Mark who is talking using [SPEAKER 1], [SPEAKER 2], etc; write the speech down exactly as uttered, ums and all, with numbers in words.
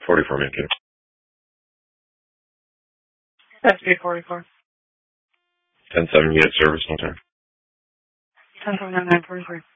[SPEAKER 1] forty-four Mankato.
[SPEAKER 2] S B forty-four.
[SPEAKER 1] ten seven, you have service on time.
[SPEAKER 2] ten seven nine forty-three.